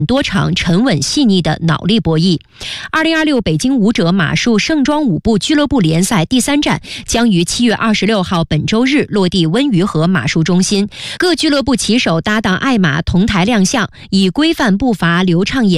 多场沉稳细腻的脑力博弈。2026北京舞者马术盛装舞步俱乐部联赛第3站将于7月26号本周日落地温榆河马术中心，各俱乐部旗手搭档爱马同台亮相，以规范步伐、流畅演